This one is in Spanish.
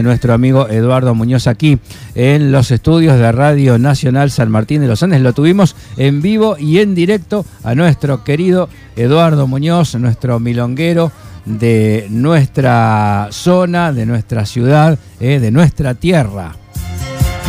Nuestro amigo Eduardo Muñoz aquí en los estudios de Radio Nacional San Martín de los Andes. Lo tuvimos en vivo y en directo a nuestro querido Eduardo Muñoz, nuestro milonguero de nuestra zona, de nuestra ciudad, de nuestra tierra.